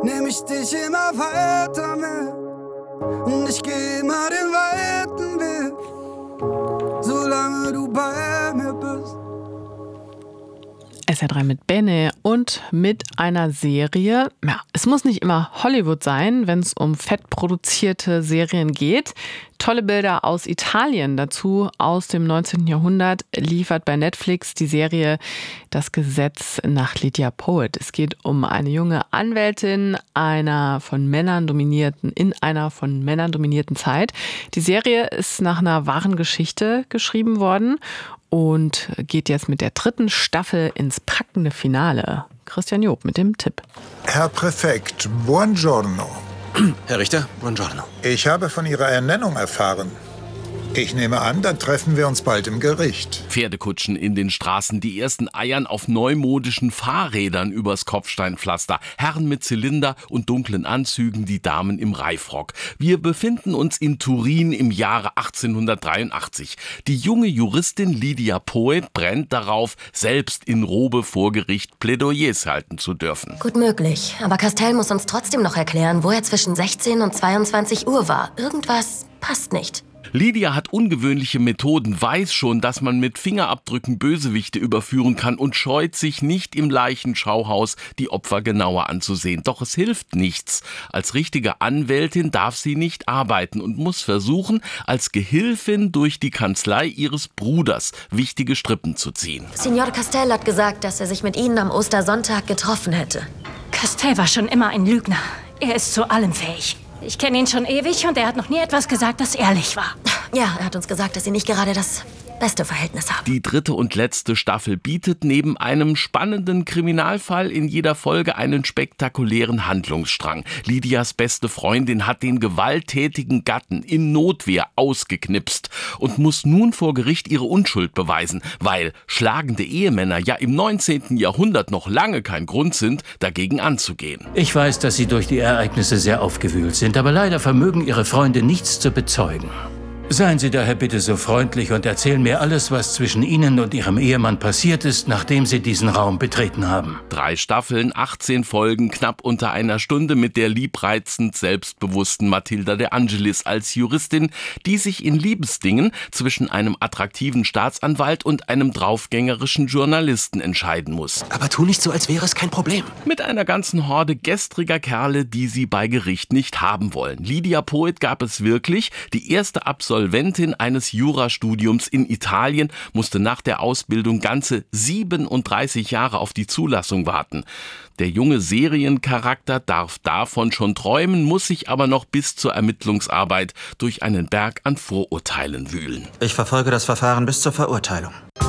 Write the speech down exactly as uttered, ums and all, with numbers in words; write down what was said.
nehm ich dich immer weiter mit. Und ich geh immer den weiten Weg, solange du bei mir bist. S R drei mit Bene und mit einer Serie. Ja, es muss nicht immer Hollywood sein, wenn es um fettproduzierte Serien geht. Tolle Bilder aus Italien, dazu aus dem neunzehnten Jahrhundert, liefert bei Netflix die Serie Das Gesetz nach Lydia Poet. Es geht um eine junge Anwältin einer von Männern dominierten, in einer von Männern dominierten Zeit. Die Serie ist nach einer wahren Geschichte geschrieben worden und geht jetzt mit der dritten Staffel ins packende Finale. Christian Job mit dem Tipp. Herr Präfekt, buongiorno. Herr Richter, buongiorno. Ich habe von Ihrer Ernennung erfahren. Ich nehme an, dann treffen wir uns bald im Gericht. Pferdekutschen in den Straßen, die ersten eiern auf neumodischen Fahrrädern übers Kopfsteinpflaster. Herren mit Zylinder und dunklen Anzügen, die Damen im Reifrock. Wir befinden uns in Turin im Jahre achtzehnhundertdreiundachtzig. Die junge Juristin Lydia Poet brennt darauf, selbst in Robe vor Gericht Plädoyers halten zu dürfen. Gut möglich, aber Castell muss uns trotzdem noch erklären, wo er zwischen sechzehn und zweiundzwanzig Uhr war. Irgendwas passt nicht. Lydia hat ungewöhnliche Methoden, weiß schon, dass man mit Fingerabdrücken Bösewichte überführen kann und scheut sich nicht im Leichenschauhaus die Opfer genauer anzusehen. Doch es hilft nichts. Als richtige Anwältin darf sie nicht arbeiten und muss versuchen, als Gehilfin durch die Kanzlei ihres Bruders wichtige Strippen zu ziehen. Signor Castell hat gesagt, dass er sich mit Ihnen am Ostersonntag getroffen hätte. Castell war schon immer ein Lügner. Er ist zu allem fähig. Ich kenne ihn schon ewig und er hat noch nie etwas gesagt, das ehrlich war. Ja, er hat uns gesagt, dass Sie nicht gerade das beste Verhältnis haben. Die dritte und letzte Staffel bietet neben einem spannenden Kriminalfall in jeder Folge einen spektakulären Handlungsstrang. Lydias beste Freundin hat den gewalttätigen Gatten in Notwehr ausgeknipst und muss nun vor Gericht ihre Unschuld beweisen, weil schlagende Ehemänner ja im neunzehnten Jahrhundert noch lange kein Grund sind, dagegen anzugehen. Ich weiß, dass Sie durch die Ereignisse sehr aufgewühlt sind, aber leider vermögen Ihre Freunde nichts zu bezeugen. Seien Sie daher bitte so freundlich und erzählen mir alles, was zwischen Ihnen und Ihrem Ehemann passiert ist, nachdem Sie diesen Raum betreten haben. Drei Staffeln, achtzehn Folgen, knapp unter einer Stunde mit der liebreizend selbstbewussten Matilda de Angelis als Juristin, die sich in Liebesdingen zwischen einem attraktiven Staatsanwalt und einem draufgängerischen Journalisten entscheiden muss. Aber tu nicht so, als wäre es kein Problem. Mit einer ganzen Horde gestriger Kerle, die sie bei Gericht nicht haben wollen. Lydia Poet gab es wirklich. Die erste Absolventin eines Jurastudiums in Italien musste nach der Ausbildung ganze siebenunddreißig Jahre auf die Zulassung warten. Der junge Seriencharakter darf davon schon träumen, muss sich aber noch bis zur Ermittlungsarbeit durch einen Berg an Vorurteilen wühlen. Ich verfolge das Verfahren bis zur Verurteilung.